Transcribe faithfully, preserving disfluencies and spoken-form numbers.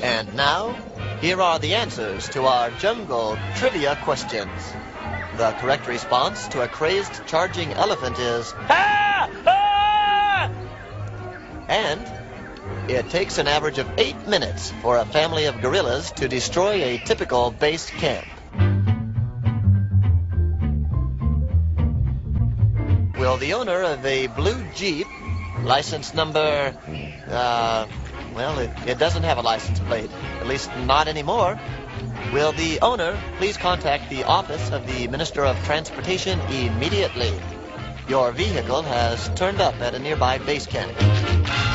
And now, here are the answers to our jungle trivia questions. The correct response to a crazed charging elephant is ah! Ah! And it takes an average of eight minutes for a family of gorillas to destroy a typical base camp. Will the owner of a blue Jeep, license number, uh, well, it, it doesn't have a license plate, at least not anymore. Will the owner please contact the office of the Minister of Transportation immediately? Your vehicle has turned up at a nearby base camp.